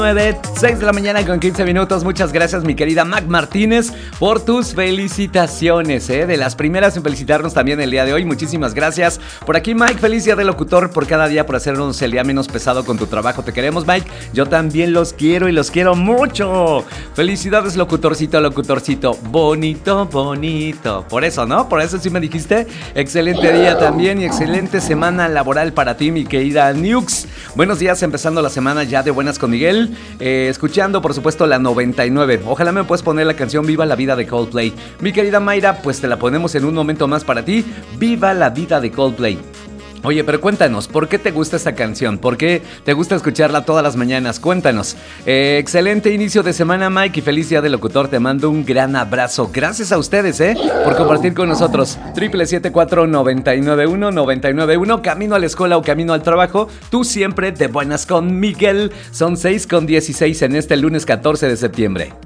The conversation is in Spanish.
6 de la mañana con 15 minutos. Muchas gracias, mi querida Mac Martínez, por tus felicitaciones, de las primeras en felicitarnos también el día de hoy. Muchísimas gracias. Por aquí, Mike, feliz día de locutor por cada día, por hacernos el día menos pesado con tu trabajo. Te queremos, Mike. Yo también los quiero y los quiero mucho. Felicidades, locutorcito, locutorcito. Bonito, bonito. Por eso, ¿no? Por eso sí me dijiste. Excelente día también y excelente semana laboral para ti, mi querida Nux. Buenos días, empezando la semana ya de buenas con Miguel. Escuchando, por supuesto, la 99. Ojalá me puedas poner la canción Viva la Vida de Coldplay. Mi querida Mayra, pues te la ponemos en un momento más para ti. Viva la Vida de Coldplay. Oye, pero cuéntanos, ¿por qué te gusta esta canción? ¿Por qué te gusta escucharla todas las mañanas? Cuéntanos. Excelente inicio de semana, Mike, y feliz día del locutor. Te mando un gran abrazo. Gracias a ustedes, por compartir con nosotros. 777-499-1991. Camino a la escuela o camino al trabajo. Tú siempre de buenas con Miguel. Son 6:16 en este lunes 14 de septiembre.